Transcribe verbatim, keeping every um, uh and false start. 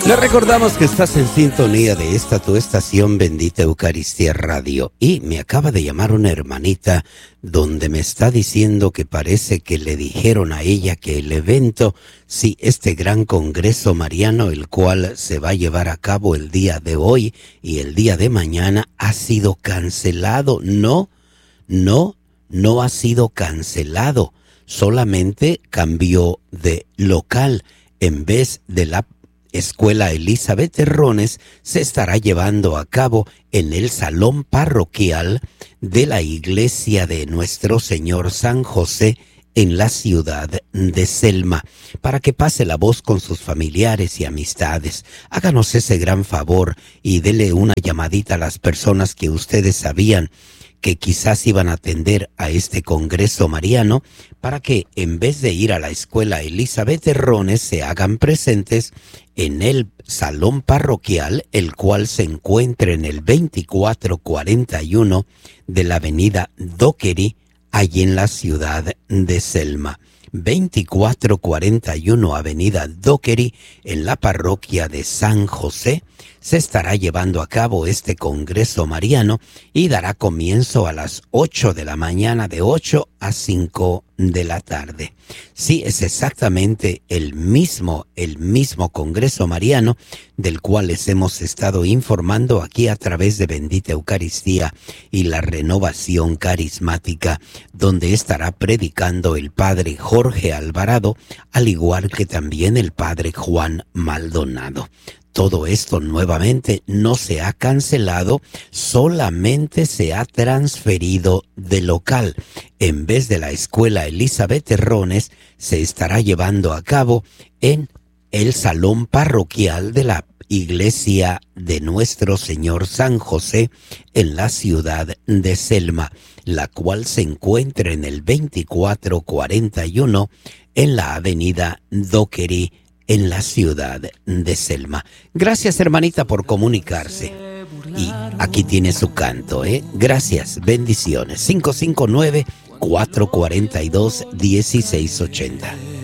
Le recordamos que estás en sintonía de esta tu estación Bendita Eucaristía Radio, y me acaba de llamar una hermanita donde me está diciendo que parece que le dijeron a ella que el evento, sí, este gran congreso mariano, el cual se va a llevar a cabo el día de hoy y el día de mañana, ha sido cancelado. No, no, no ha sido cancelado, solamente cambió de local. En vez de la Escuela Elizabeth Terrones, se estará llevando a cabo en el salón parroquial de la iglesia de Nuestro Señor San José en la ciudad de Selma. Para que pase la voz con sus familiares y amistades, háganos ese gran favor y dele una llamadita a las personas que ustedes sabían que quizás iban a atender a este congreso mariano, para que en vez de ir a la escuela Elizabeth Terrones se hagan presentes en el salón parroquial, el cual se encuentra en el veinticuatro cuarenta y uno de la avenida Dockery, allí en la ciudad de Selma. veinticuatro cuarenta y uno avenida Dockery, en la parroquia de San José, se estará llevando a cabo este congreso mariano y dará comienzo a las ocho de la mañana, de ocho a cinco de la tarde. Sí, es exactamente el mismo, el mismo congreso mariano del cual les hemos estado informando aquí a través de Bendita Eucaristía y la Renovación Carismática, donde estará predicando el padre Jorge Alvarado, al igual que también el padre Juan Maldonado. Todo esto nuevamente no se ha cancelado, solamente se ha transferido de local. En vez de la escuela Elizabeth Terrones, se estará llevando a cabo en el salón parroquial de la iglesia de Nuestro Señor San José en la ciudad de Selma, la cual se encuentra en el veinticuatro cuarenta y uno en la avenida Dockery, en la ciudad de Selma. Gracias, hermanita, por comunicarse. Y aquí tiene su canto, ¿eh? Gracias, bendiciones. cinco cinco nueve, cuatro cuatro dos, uno seis ocho cero.